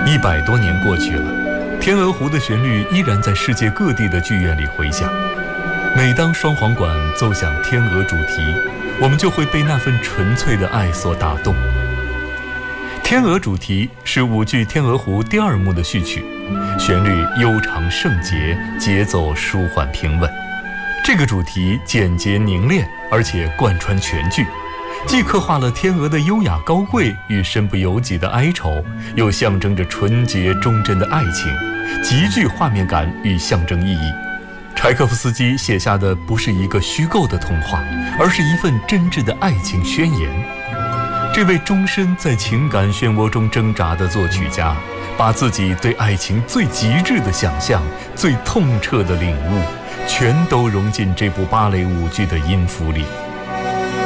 100多年过去了，天鹅湖的旋律依然在世界各地的剧院里回响。每当双簧管奏响天鹅主题，我们就会被那份纯粹的爱所打动。天鹅主题是舞剧《天鹅湖》第2幕的序曲，旋律悠长圣洁，节奏舒缓平稳。这个主题简洁凝练，而且贯穿全剧，既刻画了天鹅的优雅高贵与身不由己的哀愁，又象征着纯洁忠贞的爱情，极具画面感与象征意义。柴可夫斯基写下的不是一个虚构的童话，而是一份真挚的爱情宣言。这位终身在情感漩涡中挣扎的作曲家，把自己对爱情最极致的想象、最痛彻的领悟，全都融进这部芭蕾舞剧的音符里。